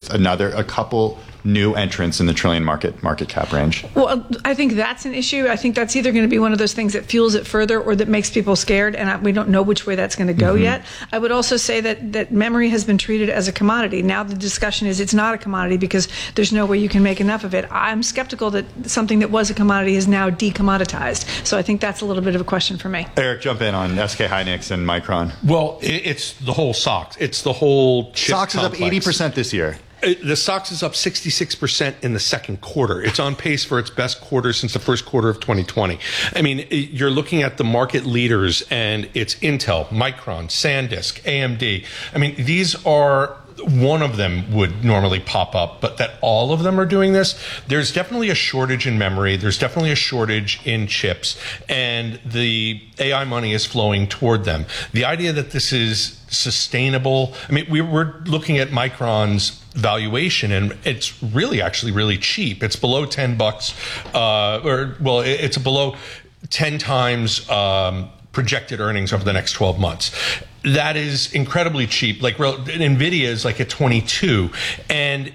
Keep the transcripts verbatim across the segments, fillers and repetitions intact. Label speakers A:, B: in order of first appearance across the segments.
A: with another, a couple new entrants in the trillion market market cap range?
B: Well, I think that's an issue. I think that's either going to be one of those things that fuels it further or that makes people scared, and I, we don't know which way that's going to go mm-hmm. yet. I would also say that, that memory has been treated as a commodity. Now the discussion is it's not a commodity because there's no way you can make enough of it. I'm skeptical that something that was a commodity is now decommoditized. So I think that's a little bit of a question for me.
A: Eric, jump in on S K Hynix and Micron.
C: Well, it's the whole S O X. It's the whole chip
A: S O X
C: complex.
A: is up eighty percent this year.
C: The S O X is up sixty-six percent in the second quarter. It's on pace for its best quarter since the first quarter of twenty twenty. I mean, you're looking at the market leaders, and it's Intel, Micron, SanDisk, A M D. I mean, these are, one of them would normally pop up, but that all of them are doing this, there's definitely a shortage in memory. There's definitely a shortage in chips, and the A I money is flowing toward them. The idea that this is sustainable, I mean, we we're looking at Micron's valuation, and it's really actually really cheap. It's below ten bucks, uh, or well, it's below ten times um, projected earnings over the next twelve months. That is incredibly cheap. Like NVIDIA is like at twenty-two, and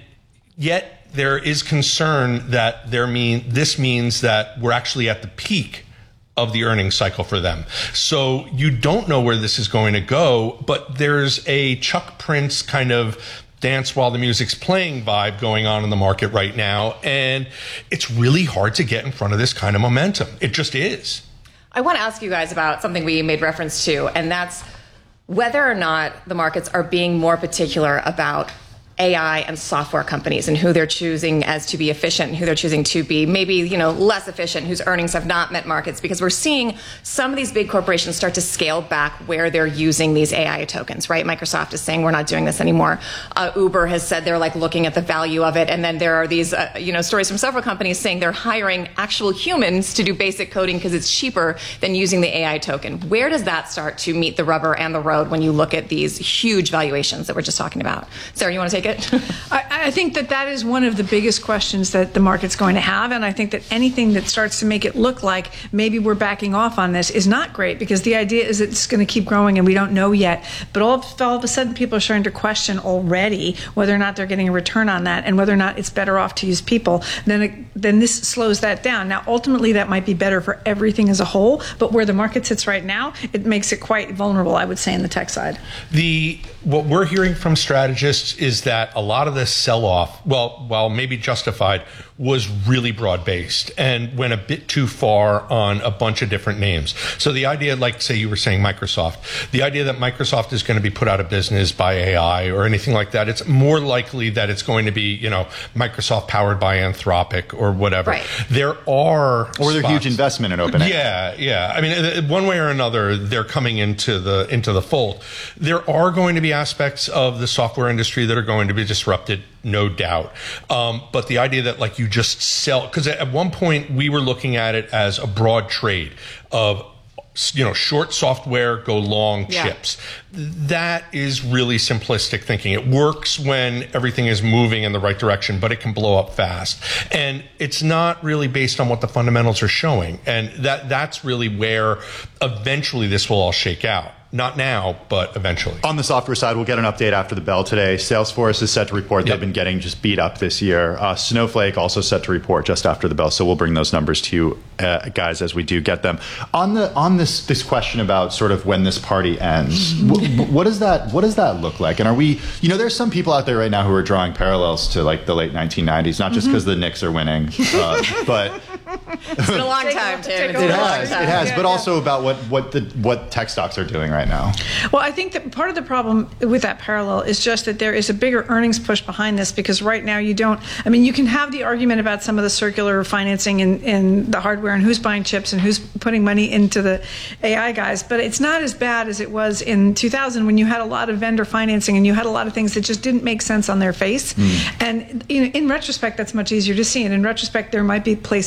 C: yet there is concern that there mean this means that we're actually at the peak of the earnings cycle for them. So you don't know where this is going to go, but there's a Chuck Prince kind of dance while the music's playing vibe going on in the market right now, and it's really hard to get in front of this kind of momentum. It just is.
D: I want to ask you guys about something we made reference to, and that's whether or not the markets are being more particular about A I and software companies and who they're choosing as to be efficient and who they're choosing to be maybe, you know, less efficient, whose earnings have not met markets, because we're seeing some of these big corporations start to scale back where they're using these A I tokens, right? Microsoft is saying we're not doing this anymore. Uh, Uber has said they're like looking at the value of it. And then there are these, uh, you know, stories from several companies saying they're hiring actual humans to do basic coding because it's cheaper than using the A I token. Where does that start to meet the rubber and the road when you look at these huge valuations that we're just talking about? Sarah, you want to take it?
B: I, I think that that is one of the biggest questions that the market's going to have, and I think that anything that starts to make it look like maybe we're backing off on this is not great, because the idea is it's going to keep growing and we don't know yet. But all, all of a sudden people are starting to question already whether or not they're getting a return on that and whether or not it's better off to use people. Then, it, then this slows that down. Now, ultimately, that might be better for everything as a whole, but where the market sits right now, it makes it quite vulnerable, I would say, in the tech side.
C: The what we're hearing from strategists is that a lot of this sell-off, well, while maybe justified, was really broad-based and went a bit too far on a bunch of different names. So the idea, like, say you were saying Microsoft, the idea that Microsoft is going to be put out of business by A I or anything like that, it's more likely that it's going to be, you know, Microsoft powered by Anthropic or whatever.
D: Right.
C: There are
A: Or their
C: spots.
A: huge investment in OpenAI.
C: Yeah, yeah. I mean, one way or another, they're coming into the into the fold. There are going to be aspects of the software industry that are going to be disrupted, no doubt. Um, but the idea that, like, you just sell, because at one point we were looking at it as a broad trade of, you know, short software, go long
D: yeah.
C: chips. That is really simplistic thinking. It works when everything is moving in the right direction, but it can blow up fast. And it's not really based on what the fundamentals are showing. And that that's really where eventually this will all shake out. Not now, but eventually.
A: On the software side, we'll get an update after the bell today. Salesforce is set to report.
C: Yep.
A: They've been getting just beat up this year. Uh, Snowflake also set to report just after the bell. So we'll bring those numbers to you uh, guys as we do get them. On the on this this question about sort of when this party ends, wh- what does that what does that look like? And are we, you know, there's some people out there right now who are drawing parallels to like the late nineteen nineties, not just because mm-hmm. the Knicks are winning, uh, but
D: it's been a long time, Tim.
A: It has, it has, but also about what what the what tech stocks are doing right now.
B: Well, I think that part of the problem with that parallel is just that there is a bigger earnings push behind this, because right now you don't, I mean, you can have the argument about some of the circular financing in, in the hardware and who's buying chips and who's putting money into the A I guys, but it's not as bad as it was in two thousand when you had a lot of vendor financing and you had a lot of things that just didn't make sense on their face. Mm. And you know, in retrospect, that's much easier to see. And in retrospect, there might be places here.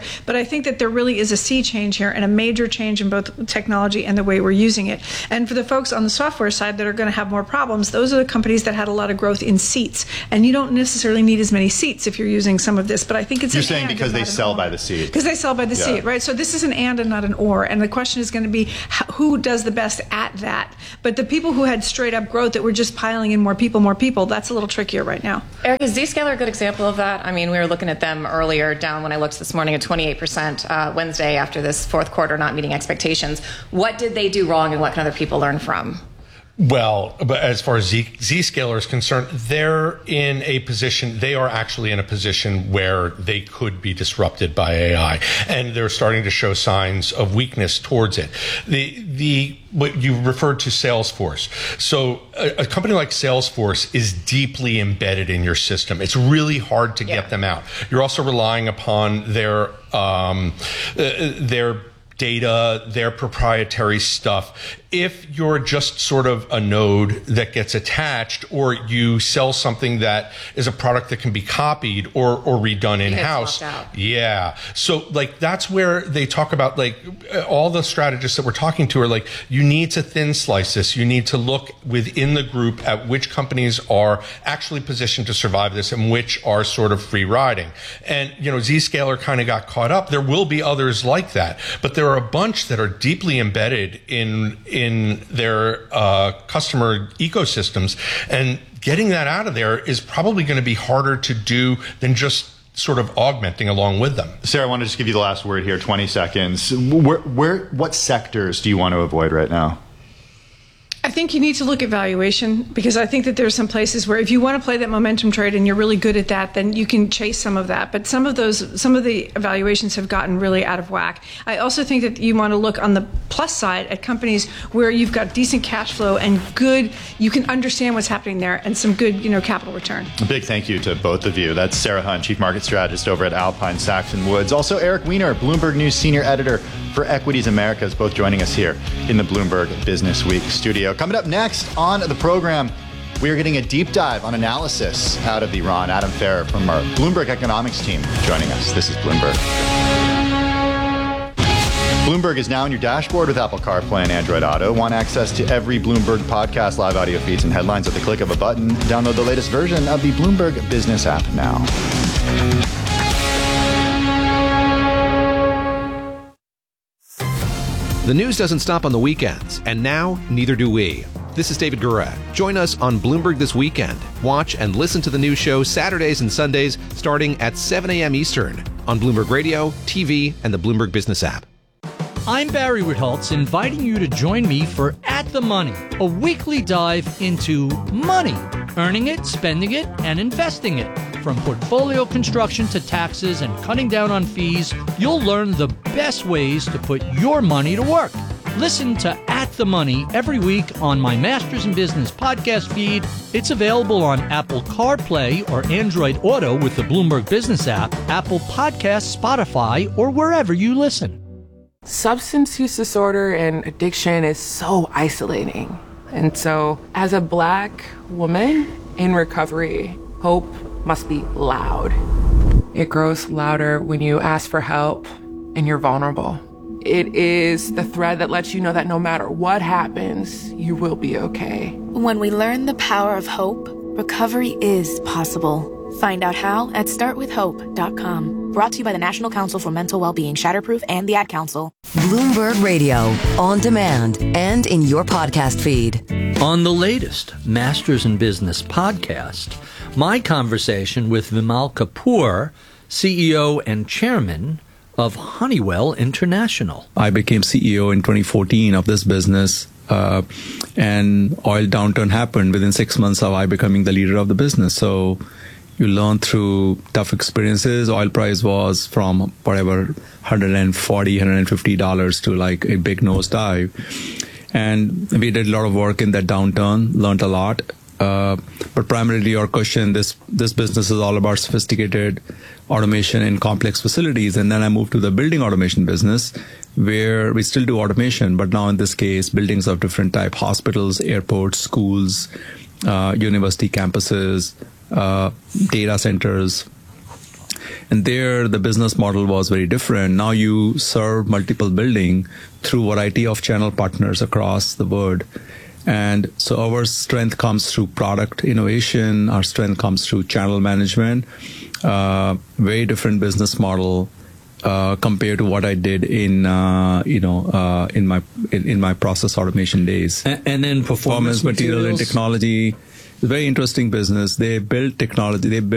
B: But I think that there really is a sea change here and a major change in both technology and the way we're using it. And for the folks on the software side that are going to have more problems, those are the companies that had a lot of growth in seats. And you don't necessarily need as many seats if you're using some of this. But I think it's
A: You're
B: an
A: saying
B: and
A: because
B: and
A: they
B: not an
A: sell
B: or.
A: by the seat.
B: Because they sell by the
A: Yeah.
B: seat, right? So this is an and and not an or. And the question is going to be how, who does the best at that. But the people who had straight up growth that were just piling in more people, more people, that's a little trickier right now.
D: Eric, is Zscaler a good example of that? I mean, we were looking at them earlier, down when I looked this morning at twenty-eight percent uh, Wednesday after this fourth quarter not meeting expectations. What did they do wrong and what can other people learn from?
C: Well, but as far as Z, Zscaler is concerned, they're in a position, they are actually in a position where they could be disrupted by A I. And they're starting to show signs of weakness towards it. The, the, what you referred to Salesforce. So a, a company like Salesforce is deeply embedded in your system. It's really hard to
D: Yeah.
C: get them out. You're also relying upon their, um, uh, their, data, their proprietary stuff. If you're just sort of a node that gets attached, or you sell something that is a product that can be copied or, or redone in-house. Yeah. So like that's where they talk about like all the strategists that we're talking to are like, you need to thin slice this. You need to look within the group at which companies are actually positioned to survive this and which are sort of free riding. And, you know, Zscaler kind of got caught up. There will be others like that, but there are a bunch that are deeply embedded in, in their uh, customer ecosystems, and getting that out of there is probably going to be harder to do than just sort of augmenting along with them.
A: Sarah, I want to just give you the last word here, twenty seconds. Where, where, what sectors do you want to avoid right now?
B: I think you need to look at valuation, because I think that there's some places where if you want to play that momentum trade and you're really good at that, then you can chase some of that. But some of those, some of the valuations have gotten really out of whack. I also think that you want to look on the plus side at companies where you've got decent cash flow and good, you can understand what's happening there, and some good, you know, capital return.
A: A big thank you to both of you. That's Sarah Hunt, Chief Market Strategist over at Alpine Saxon Woods. Also, Eric Weiner, Bloomberg News Senior Editor for Equities Americas, both joining us here in the Bloomberg Business Week studio. Coming up next on the program, we are getting a deep dive on analysis out of Iran. Adam Farrer from our Bloomberg Economics team joining us. This is Bloomberg. Bloomberg is now on your dashboard with Apple CarPlay and Android Auto. Want access to every Bloomberg podcast, live audio feeds, and headlines at the click of a button? Download the latest version of the Bloomberg Business app now.
E: The news doesn't stop on the weekends, and now neither do we. This is David Guret. Join us on Bloomberg This Weekend. Watch and listen to the news show Saturdays and Sundays starting at seven a.m. Eastern on Bloomberg Radio, T V, and the Bloomberg Business app.
F: I'm Barry Ritholtz, inviting you to join me for At the Money, a weekly dive into money, earning it, spending it, and investing it. From portfolio construction to taxes and cutting down on fees, you'll learn the best ways to put your money to work. Listen to At the Money every week on my Masters in Business podcast feed. It's available on Apple CarPlay or Android Auto with the Bloomberg Business app, Apple Podcasts, Spotify, or wherever you listen.
G: Substance use disorder and addiction is so isolating. And so, as a Black woman in recovery, hope must be loud. It grows louder when you ask for help and you're vulnerable. It is the thread that lets you know that no matter what happens, you will be okay.
H: When we learn the power of hope, recovery is possible. Find out how at start with hope dot com. Brought to you by the National Council for Mental Wellbeing, Shatterproof, and the Ad Council.
I: Bloomberg Radio, on demand and in your podcast feed.
F: On the latest Masters in Business podcast, my conversation with Vimal Kapur, C E O and Chairman of Honeywell International.
J: I became C E O in twenty fourteen of this business, uh, and oil downturn happened within six months of I becoming the leader of the business. So you learn through tough experiences. Oil price was from whatever one hundred forty dollars, one hundred fifty dollars to like a big nosedive. And we did a lot of work in that downturn, learned a lot. Uh, but primarily your question, this this business is all about sophisticated automation in complex facilities. And then I moved to the building automation business, where we still do automation, but now in this case, buildings of different type, hospitals, airports, schools, uh, university campuses, uh, data centers. And there, the business model was very different. Now you serve multiple building through variety of channel partners across the world. And so our strength comes through product innovation. Our strength comes through channel management. Uh, very different business model uh, compared to what I did in, uh, you know, uh, in my in, in my process automation days.
F: And, and then performance,
J: performance material and technology. Very interesting business. They build technology. They build